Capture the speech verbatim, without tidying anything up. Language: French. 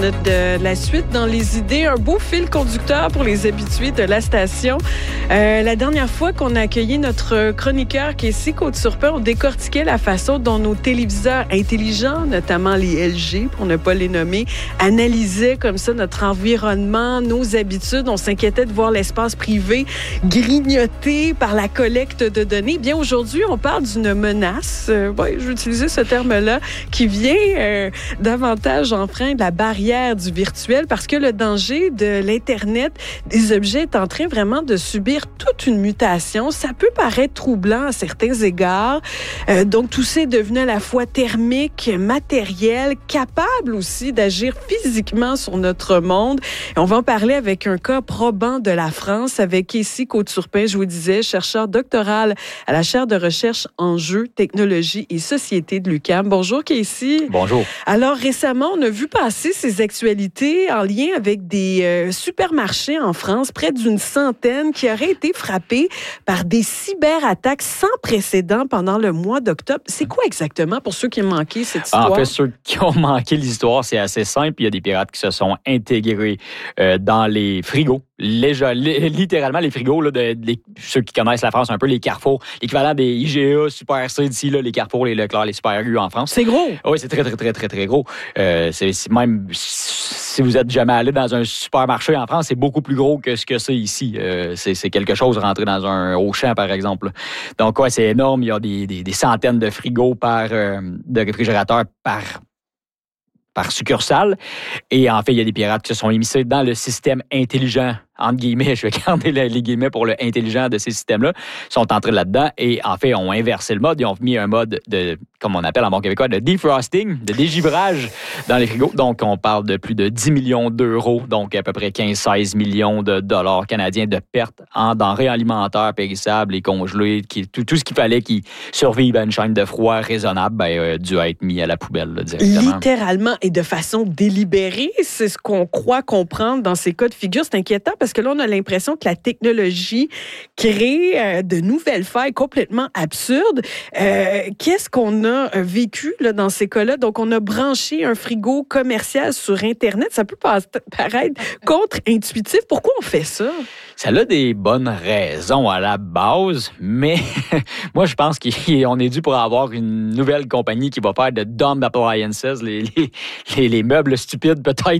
De la suite dans les idées, un beau fil conducteur pour les habitués de la station. Euh, la dernière fois qu'on a accueilli notre chroniqueur Casey Côte-Surpin, on décortiquait la façon dont nos téléviseurs intelligents, notamment les L G, pour ne pas les nommer, analysaient comme ça notre environnement, nos habitudes. On s'inquiétait de voir l'espace privé grignoté par la collecte de données. Bien, aujourd'hui, on parle d'une menace, euh, ouais, je vais utiliser ce terme-là, qui vient euh, davantage enfreindre la barrière du virtuel parce que le danger de l'Internet des objets est en train vraiment de subir toute une mutation. Ça peut paraître troublant à certains égards. Euh, donc, tout ça est devenu à la fois thermique, matériel, capable aussi d'agir physiquement sur notre monde. Et on va en parler avec un cas probant de la France, avec Casey Côte-Surpin, je vous disais, chercheur doctoral à la chaire de recherche en jeux, technologie et société de l'U Q A M. Bonjour, Casey. Bonjour. Alors, récemment, on a vu passer ces actualités en lien avec des euh, supermarchés en France, près d'une centaine, qui auraient été frappés par des cyberattaques sans précédent pendant le mois d'octobre. C'est quoi exactement pour ceux qui ont manqué cette histoire? En fait, ceux qui ont manqué l'histoire, c'est assez simple. Il y a des pirates qui se sont intégrés euh, dans les frigos. Les, les, littéralement, les frigos, là, de, de, les, ceux qui connaissent la France un peu, les Carrefour, l'équivalent des I G A, Super C d'ici, là, les Carrefour, les Leclerc, les Super U en France. C'est gros. Oui, c'est très, très, très, très, très gros. Euh, c'est, c'est même, si vous êtes jamais allé dans un supermarché en France, c'est beaucoup plus gros que ce que c'est ici. Euh, c'est, c'est quelque chose rentrer dans un Auchan, par exemple. Donc, ouais, c'est énorme. Il y a des, des, des centaines de frigos par, euh, de réfrigérateurs par par succursale. Et en fait, il y a des pirates qui se sont immiscés dans le système intelligent, entre guillemets, je vais garder les guillemets pour le intelligent de ces systèmes-là, sont entrés là-dedans et en fait, ont inversé le mode. Ils ont mis un mode de, comme on appelle en bon québécois, de defrosting, de dégivrage dans les frigos. Donc, on parle de plus de dix millions d'euros, donc à peu près quinze à seize millions de dollars canadiens de pertes en denrées alimentaires périssables et congelées. Qui, tout, tout ce qu'il fallait qui survive à une chaîne de froid raisonnable ben, a dû être mis à la poubelle là, directement. Littéralement et de façon délibérée, c'est ce qu'on croit comprendre dans ces cas de figure. C'est inquiétant parce que là, on a l'impression que la technologie crée euh, de nouvelles failles complètement absurdes. Euh, qu'est-ce qu'on a vécu là, dans ces cas-là? Donc, on a branché un frigo commercial sur Internet. Ça peut pas paraître contre-intuitif. Pourquoi on fait ça? Ça a des bonnes raisons à la base, mais moi, je pense qu'on est dû pour avoir une nouvelle compagnie qui va faire de dumb appliances, les, les, les, les meubles stupides peut-être